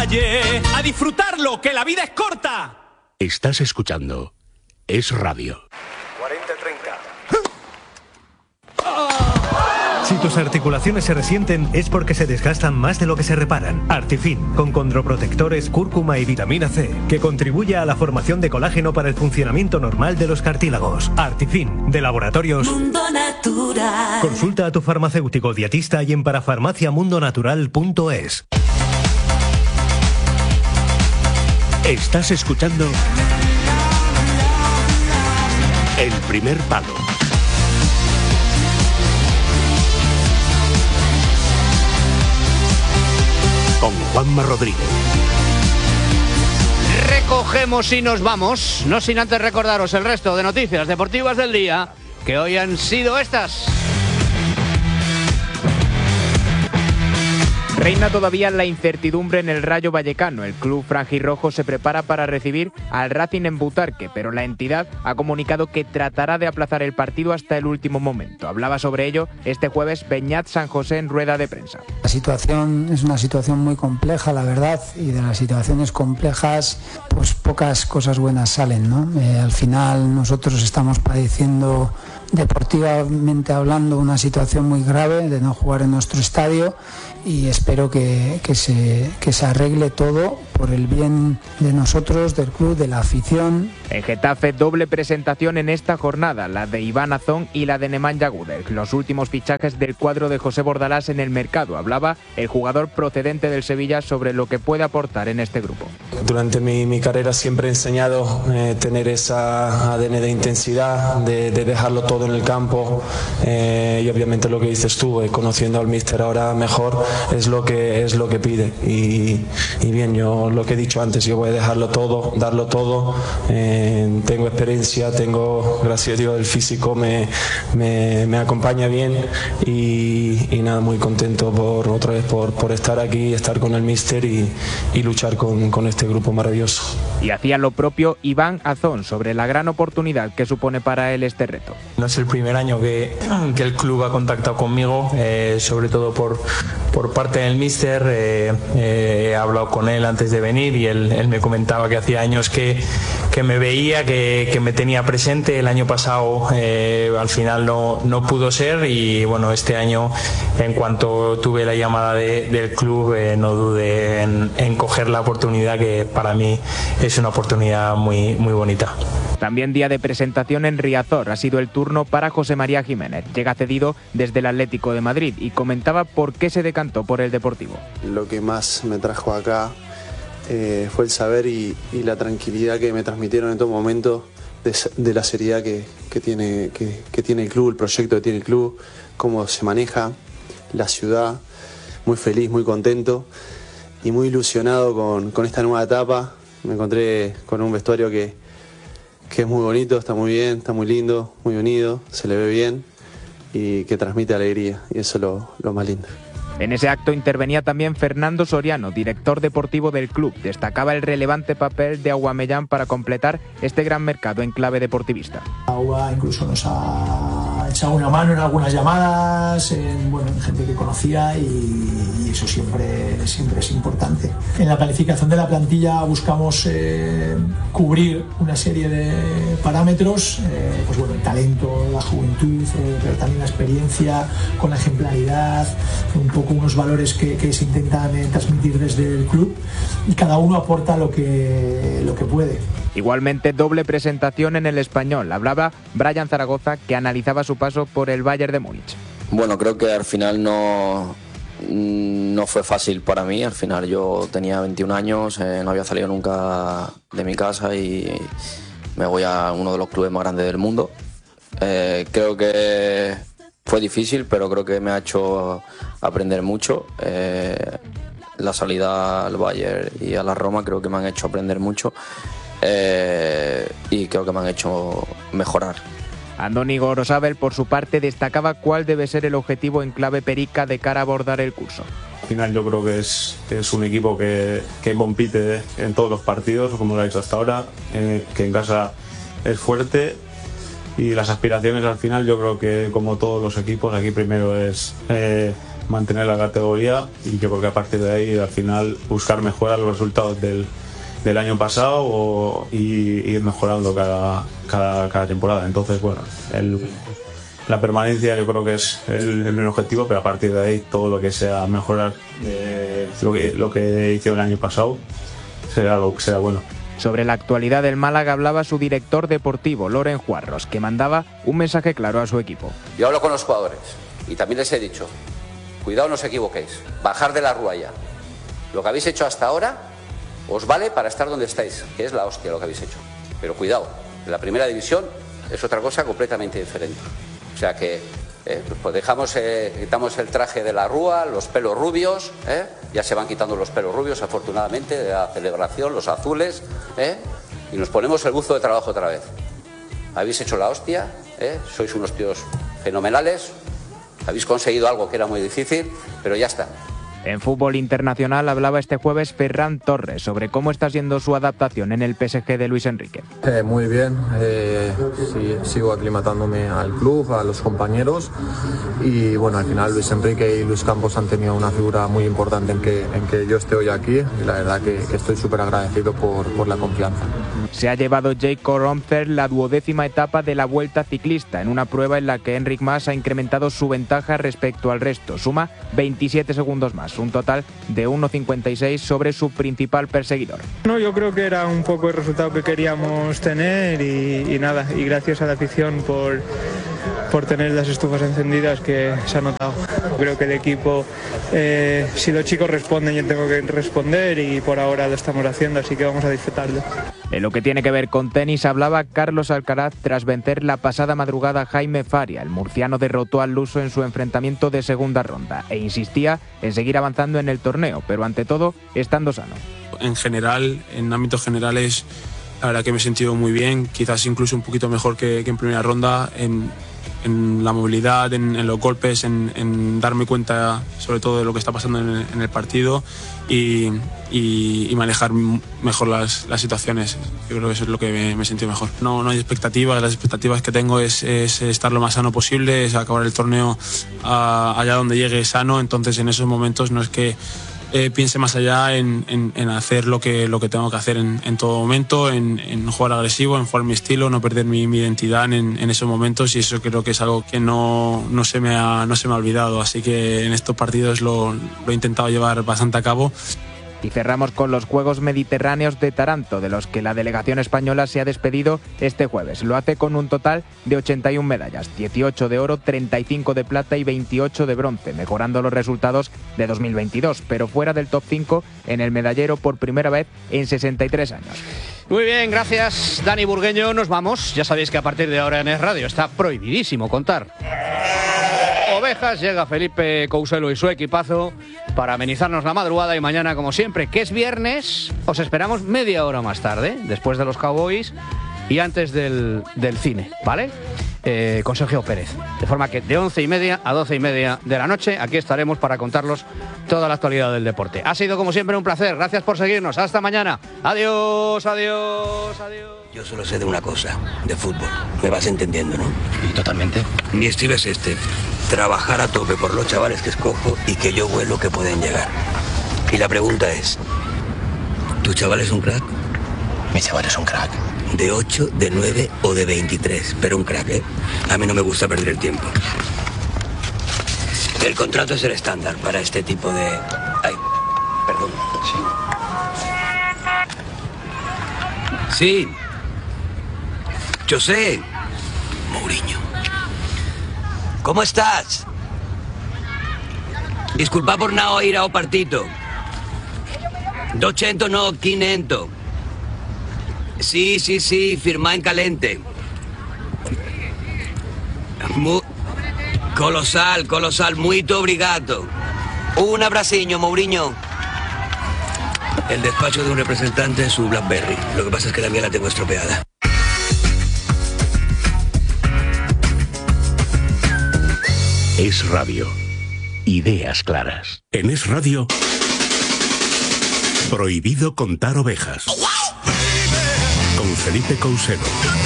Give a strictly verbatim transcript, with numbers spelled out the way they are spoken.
calle, a disfrutarlo, que la vida es corta. Estás escuchando Es Radio. cuarenta treinta. Si tus articulaciones se resienten es porque se desgastan más de lo que se reparan. Artifin, con condroprotectores, cúrcuma y vitamina C, que contribuye a la formación de colágeno para el funcionamiento normal de los cartílagos. Artifin, de Laboratorios Mundo Natural. Consulta a tu farmacéutico dietista y en parafarmacia mundo natural punto es. Estás escuchando El Primer Palo. Con Juanma Rodríguez. Recogemos y nos vamos, no sin antes recordaros el resto de noticias deportivas del día, que hoy han sido estas. Reina todavía la incertidumbre en el Rayo Vallecano. El club franjirrojo se prepara para recibir al Racing en Butarque, pero la entidad ha comunicado que tratará de aplazar el partido hasta el último momento. Hablaba sobre ello este jueves Beñat San José en rueda de prensa. La situación es una situación muy compleja, la verdad, y de las situaciones complejas, pues pocas cosas buenas salen, ¿no? Eh, al final nosotros estamos padeciendo, deportivamente hablando, una situación muy grave de no jugar en nuestro estadio, y espero que, que, se, que se arregle todo por el bien de nosotros, del club, de la afición. En Getafe, doble presentación en esta jornada, la de Iván Azón y la de Nemanja Gudel, los últimos fichajes del cuadro de José Bordalás en el mercado. Hablaba el jugador procedente del Sevilla sobre lo que puede aportar en este grupo. Durante mi, mi carrera siempre he enseñado eh, tener esa A D N de intensidad, de, de dejarlo todo en el campo, eh, y obviamente lo que dices tú, eh, conociendo al míster ahora mejor, es lo que es lo que pide, y, y bien, yo lo que he dicho antes, yo voy a dejarlo todo, darlo todo. Eh, tengo experiencia, tengo, gracias a Dios, el físico me, me, me acompaña bien, y, y nada, muy contento por otra vez por, por estar aquí, estar con el míster y, y luchar con, con este grupo maravilloso. Y hacía lo propio Iván Azón sobre la gran oportunidad que supone para él este reto. No es el primer año que, que el club ha contactado conmigo, eh, sobre todo por, por parte del míster. Eh, eh, he hablado con él antes de venir y él, él me comentaba que hacía años que, que me veía, que, que me tenía presente. El año pasado eh, al final no, no pudo ser, y bueno, este año, en cuanto tuve la llamada de, del club, eh, no dudé en, en coger la oportunidad, que para mí es una oportunidad muy, muy bonita. También día de presentación en Riazor. Ha sido el turno para José María Jiménez. Llega cedido desde el Atlético de Madrid y comentaba por qué se decantó por el Deportivo. Lo que más me trajo acá eh, fue el saber y, y la tranquilidad que me transmitieron en todo momento de, de la seriedad que, que, tiene, que, que tiene el club, el proyecto que tiene el club, cómo se maneja, la ciudad. Muy feliz, muy contento y muy ilusionado con, con esta nueva etapa. Me encontré con un vestuario que, que es muy bonito, está muy bien, está muy lindo, muy unido, se le ve bien y que transmite alegría, y eso es lo, lo más lindo. En ese acto intervenía también Fernando Soriano, director deportivo del club. Destacaba el relevante papel de Aguamellán para completar este gran mercado en clave deportivista. Agua incluso nos ha echado una mano en algunas llamadas, en, bueno, en gente que conocía, y, y eso siempre, siempre es importante. En la planificación de la plantilla buscamos eh, cubrir una serie de parámetros, eh, pues bueno, el talento, la juventud, eh, pero también la experiencia, con la ejemplaridad, un poco unos valores que, que se intentan eh, transmitir desde el club, y cada uno aporta lo que, lo que puede. Igualmente, doble presentación en el Español. Hablaba Brian Zaragoza, que analizaba su paso por el Bayern de Múnich. Bueno, creo que al final no, no fue fácil para mí. Al final yo tenía veintiún años, eh, no había salido nunca de mi casa y me voy a uno de los clubes más grandes del mundo. Eh, creo que fue difícil, pero creo que me ha hecho aprender mucho. Eh, la salida al Bayern y a la Roma creo que me han hecho aprender mucho, eh, y creo que me han hecho mejorar. Andoni Gorosabel, por su parte, destacaba cuál debe ser el objetivo en clave perica de cara a abordar el curso. Al final yo creo que es, que es un equipo que, que compite en todos los partidos, como lo ha hecho hasta ahora, eh, que en casa es fuerte, y las aspiraciones al final yo creo que, como todos los equipos, aquí primero es eh, mantener la categoría y yo creo que a partir de ahí al final buscar mejorar los resultados del, del año pasado o, y ir mejorando cada, cada, cada temporada. Entonces, bueno, el, la permanencia yo creo que es el, el objetivo, pero a partir de ahí todo lo que sea mejorar eh, lo, que, lo que hicieron el año pasado será, lo, será bueno. Sobre la actualidad del Málaga hablaba su director deportivo, Loren Juarros, que mandaba un mensaje claro a su equipo. Yo hablo con los jugadores y también les he dicho, cuidado, no os equivoquéis, bajar de la rúa ya. Lo que habéis hecho hasta ahora os vale para estar donde estáis, que es la hostia lo que habéis hecho. Pero cuidado, la primera división es otra cosa completamente diferente. O sea que eh, pues dejamos, eh, quitamos el traje de la rúa, los pelos rubios, ¿eh? Ya se van quitando los pelos rubios afortunadamente de la celebración, los azules, ¿eh? Y nos ponemos el buzo de trabajo otra vez. Habéis hecho la hostia, ¿eh? Sois unos tíos fenomenales, habéis conseguido algo que era muy difícil, pero ya está. En fútbol internacional hablaba este jueves Ferran Torres sobre cómo está siendo su adaptación en el P S G de Luis Enrique. Eh, muy bien, eh, sí, sigo aclimatándome al club, a los compañeros y bueno, al final Luis Enrique y Luis Campos han tenido una figura muy importante en que, en que yo esté hoy aquí y la verdad que, que estoy súper agradecido por, por la confianza. Se ha llevado Jacob Romfer la duodécima etapa de la Vuelta Ciclista, en una prueba en la que Enric Mas ha incrementado su ventaja respecto al resto. Suma veintisiete segundos más, un total de uno cincuenta y seis sobre su principal perseguidor. No, yo creo que era un poco el resultado que queríamos tener y, y nada, y gracias a la afición por, por tener las estufas encendidas que se ha notado. Creo que el equipo, eh, si los chicos responden, yo tengo que responder y por ahora lo estamos haciendo, así que vamos a disfrutarlo. En lo que tiene que ver con tenis, hablaba Carlos Alcaraz tras vencer la pasada madrugada a Jaime Faria. El murciano derrotó al luso en su enfrentamiento de segunda ronda e insistía en seguir avanzando en el torneo, pero ante todo, estando sano. En general, en ámbitos generales, la verdad que me he sentido muy bien, quizás incluso un poquito mejor que, que en primera ronda, en, en la movilidad, en, en los golpes, en, en darme cuenta sobre todo de lo que está pasando en el, en el partido y, y, y manejar mejor las, las situaciones. Yo creo que eso es lo que me, me he sentido mejor. No, no hay expectativas, las expectativas que tengo es, es estar lo más sano posible, es acabar el torneo a, allá donde llegue sano, entonces en esos momentos no es que Eh, piense más allá en, en, en hacer lo que, lo que tengo que hacer en, en todo momento, en, en jugar agresivo, en jugar mi estilo, no perder mi, mi identidad en, en esos momentos, y eso creo que es algo que no, no, se me ha, no se me ha olvidado, así que en estos partidos lo, lo he intentado llevar bastante a cabo. Y cerramos con los Juegos Mediterráneos de Taranto, de los que la delegación española se ha despedido este jueves. Lo hace con un total de ochenta y una medallas, dieciocho de oro, treinta y cinco de plata y veintiocho de bronce, mejorando los resultados de dos mil veintidós, pero fuera del top cinco en el medallero por primera vez en sesenta y tres años. Muy bien, gracias Dani Burgueño, nos vamos. Ya sabéis que a partir de ahora en Es Radio está prohibidísimo contar ovejas. Llega Felipe Couselo y su equipazo para amenizarnos la madrugada, y mañana, como siempre, que es viernes, os esperamos media hora más tarde, después de los Cowboys y antes del, del cine, ¿vale? Eh, con Sergio Pérez. De forma que de once y media a doce y media de la noche aquí estaremos para contarlos toda la actualidad del deporte. Ha sido, como siempre, un placer. Gracias por seguirnos. Hasta mañana. Adiós, adiós, adiós. Yo solo sé de una cosa, de fútbol. Me vas entendiendo, ¿no? Y totalmente. Mi estilo es este: trabajar a tope por los chavales que escojo y que yo vuelo que pueden llegar. Y la pregunta es, ¿tu chaval es un crack? Mi chaval es un crack. De ocho, de nueve o de veintitrés, pero un crack, ¿eh? A mí no me gusta perder el tiempo. El contrato es el estándar para este tipo de... Ay, perdón. Sí. Sí. Yo sé. Mourinho. ¿Cómo estás? Disculpa por no ir a partito. doscientos no, quinientos. Sí, sí, sí, firma en calente. Mu Colossal, colossal, muito obrigado. Un abraciño, Mourinho. El despacho de un representante es su BlackBerry. Lo que pasa es que también la tengo estropeada. Es Radio. Ideas claras. En Es Radio, prohibido contar ovejas. Con Felipe Couselo.